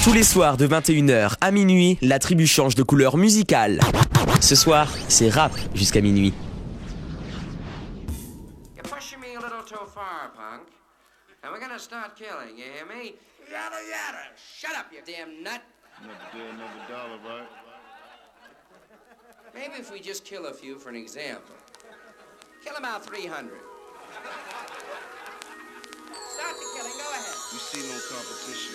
Tous les soirs de 21h à minuit, la tribu change de couleur musicale. Ce soir, c'est rap jusqu'à minuit. You're pushing me a little too far, punk. And we're gonna start killing, you hear me? Yada yada! Shut up, you damn nut! Never did another dollar, right? Maybe if we just kill a few for an example. Kill about 300. Start the killing, go ahead. You see no competition.